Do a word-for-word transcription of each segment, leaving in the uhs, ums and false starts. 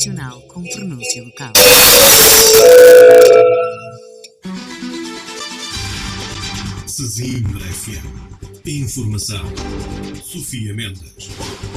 nacional com pronúncia local. Sesimbra F M. Informação. Sofia Mendes.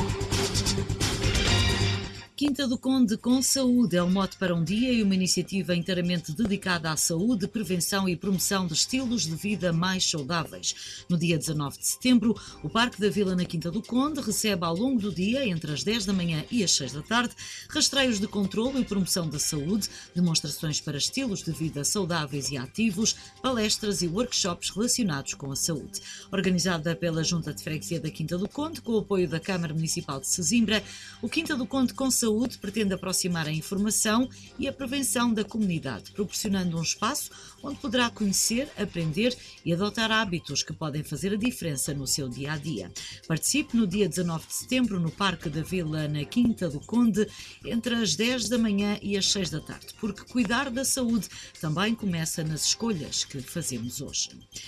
Quinta do Conde com Saúde é o mote para um dia e uma iniciativa inteiramente dedicada à saúde, prevenção e promoção de estilos de vida mais saudáveis. No dia dezanove de setembro, o Parque da Vila na Quinta do Conde recebe ao longo do dia, entre as dez da manhã e as seis da tarde, rastreios de controlo e promoção da saúde, demonstrações para estilos de vida saudáveis e ativos, palestras e workshops relacionados com a saúde. Organizada pela Junta de Freguesia da Quinta do Conde, com o apoio da Câmara Municipal de Sesimbra, o Quinta do Conde com Saúde pretende aproximar a informação e a prevenção da comunidade, proporcionando um espaço onde poderá conhecer, aprender e adotar hábitos que podem fazer a diferença no seu dia-a-dia. Participe no dia dezanove de setembro no Parque da Vila, na Quinta do Conde, entre as dez da manhã e as seis da tarde, porque cuidar da saúde também começa nas escolhas que fazemos hoje.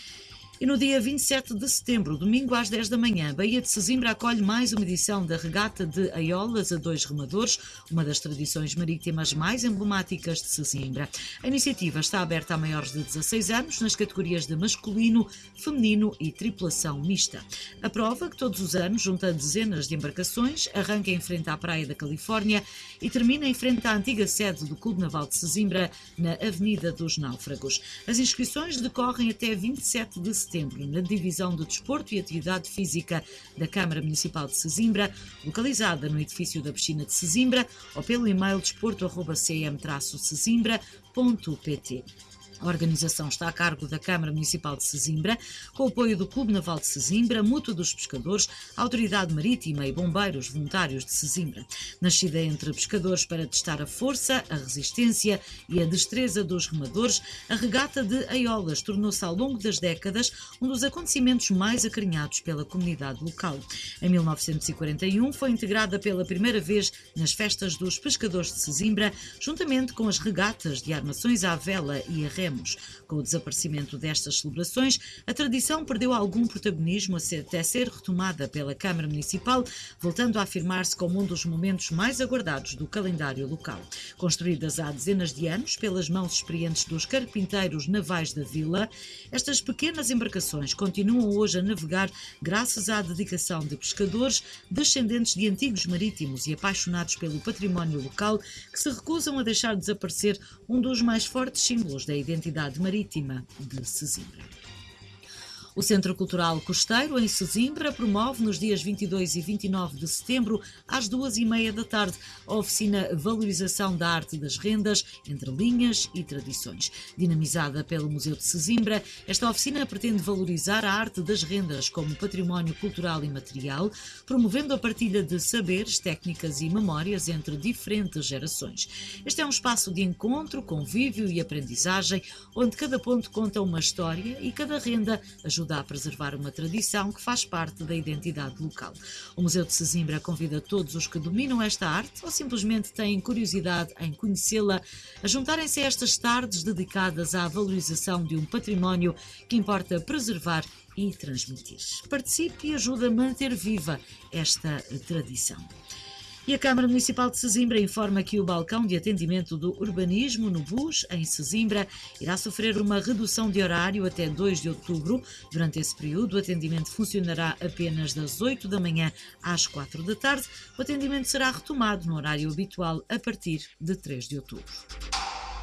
E no dia vinte e sete de setembro, domingo às dez da manhã, Baía de Sesimbra acolhe mais uma edição da Regata de Aiolas a dois remadores, uma das tradições marítimas mais emblemáticas de Sesimbra. A iniciativa está aberta a maiores de dezasseis anos nas categorias de masculino, feminino e tripulação mista. A prova, que todos os anos junta dezenas de embarcações, arranca em frente à Praia da Califórnia e termina em frente à antiga sede do Clube Naval de Sesimbra, na Avenida dos Náufragos. As inscrições decorrem até vinte e sete de setembro. Na Divisão de Desporto e Atividade Física da Câmara Municipal de Sesimbra, localizada no edifício da Piscina de Sesimbra, ou pelo e-mail desporto arroba c m traço sesimbra ponto p t. A organização está a cargo da Câmara Municipal de Sesimbra, com o apoio do Clube Naval de Sesimbra, Mútua dos Pescadores, Autoridade Marítima e Bombeiros Voluntários de Sesimbra. Nascida entre pescadores para testar a força, a resistência e a destreza dos remadores, a Regata de Aiolas tornou-se ao longo das décadas um dos acontecimentos mais acarinhados pela comunidade local. Em mil novecentos e quarenta e um foi integrada pela primeira vez nas festas dos pescadores de Sesimbra, juntamente com as regatas de armações à vela e a remo. Com o desaparecimento destas celebrações, a tradição perdeu algum protagonismo até ser retomada pela Câmara Municipal, voltando a afirmar-se como um dos momentos mais aguardados do calendário local. Construídas há dezenas de anos pelas mãos experientes dos carpinteiros navais da vila, estas pequenas embarcações continuam hoje a navegar graças à dedicação de pescadores, descendentes de antigos marítimos e apaixonados pelo património local, que se recusam a deixar desaparecer um dos mais fortes símbolos da identidade marítima de Sesimbra. O Centro Cultural Costeiro, em Sesimbra, promove nos dias vinte e dois e vinte e nove de setembro, às duas e meia da tarde, a oficina Valorização da Arte das Rendas, entre linhas e tradições. Dinamizada pelo Museu de Sesimbra, esta oficina pretende valorizar a arte das rendas como património cultural e material, promovendo a partilha de saberes, técnicas e memórias entre diferentes gerações. Este é um espaço de encontro, convívio e aprendizagem, onde cada ponto conta uma história e cada renda ajuda a preservar uma tradição que faz parte da identidade local. O Museu de Sesimbra convida todos os que dominam esta arte ou simplesmente têm curiosidade em conhecê-la a juntarem-se a estas tardes dedicadas à valorização de um património que importa preservar e transmitir. Participe e ajude a manter viva esta tradição. E a Câmara Municipal de Sesimbra informa que o balcão de atendimento do urbanismo no B U S, em Sesimbra, irá sofrer uma redução de horário até dois de outubro. Durante esse período, o atendimento funcionará apenas das oito da manhã às quatro da tarde. O atendimento será retomado no horário habitual a partir de três de outubro.